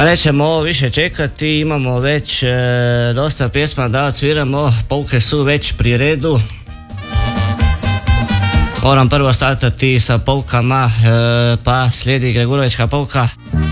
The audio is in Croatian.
A nećemo ovo više čekati, imamo već dosta pjesma da odsviramo, polke su već pri redu. Moram prvo startati sa polkama, pa slijedi Gregurovićka polka.